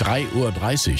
3:30 Uhr.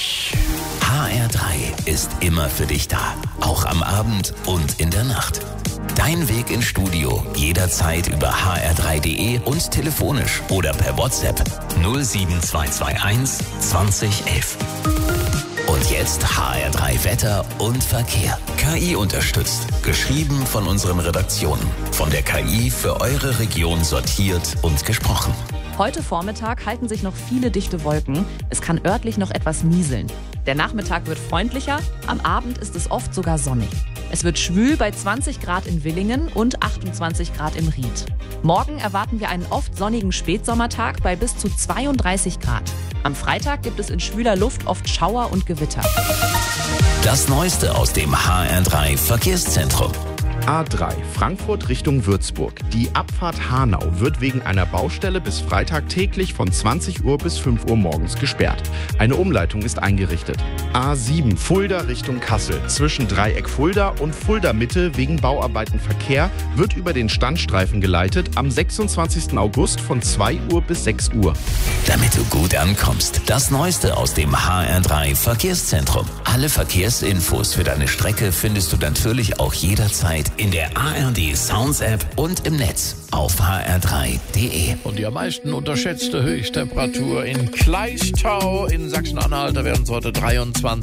HR3 ist immer für dich da, auch am Abend und in der Nacht. Dein Weg ins Studio jederzeit über hr3.de und telefonisch oder per WhatsApp 07221 2011. Und jetzt HR3 Wetter und Verkehr. KI unterstützt. Geschrieben von unseren Redaktionen. Von der KI für eure Region sortiert und gesprochen. Heute Vormittag halten sich noch viele dichte Wolken. Es kann örtlich noch etwas nieseln. Der Nachmittag wird freundlicher, am Abend ist es oft sogar sonnig. Es wird schwül bei 20 Grad in Villingen und 28 Grad im Ried. Morgen erwarten wir einen oft sonnigen Spätsommertag bei bis zu 32 Grad. Am Freitag gibt es in schwüler Luft oft Schauer und Gewitter. Das Neueste aus dem HR3 Verkehrszentrum. A3 Frankfurt Richtung Würzburg. Die Abfahrt Hanau wird wegen einer Baustelle bis Freitag täglich von 20 Uhr bis 5 Uhr morgens gesperrt. Eine Umleitung ist eingerichtet. A7 Fulda Richtung Kassel. Zwischen Dreieck Fulda und Fulda Mitte wegen Bauarbeiten Verkehr wird über den Standstreifen geleitet am 26. August von 2 Uhr bis 6 Uhr. Damit du gut ankommst. Das Neueste aus dem HR3 Verkehrszentrum. Alle Verkehrsinfos für deine Strecke findest du natürlich auch jederzeit in der ARD Sounds App und im Netz auf hr3.de. Und die am meisten unterschätzte Höchsttemperatur in Kleistau in Sachsen-Anhalt, da werden es heute 23